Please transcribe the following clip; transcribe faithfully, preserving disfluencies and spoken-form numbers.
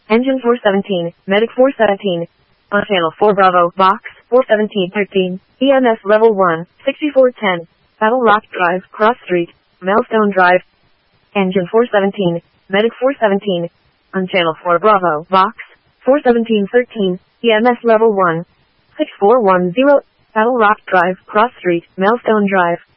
Engine four seventeen, Medic four seventeen. On channel four Bravo, Box, four seventeen thirteen, E M S level one, sixty-four ten. Battle Rock Drive, Cross Street, Milestone Drive. Engine four seventeen, Medic four seventeen. On channel four Bravo, Box, four seventeen thirteen, E M S level one, six four one zero. Battle Rock Drive, Cross Street, Milestone Drive.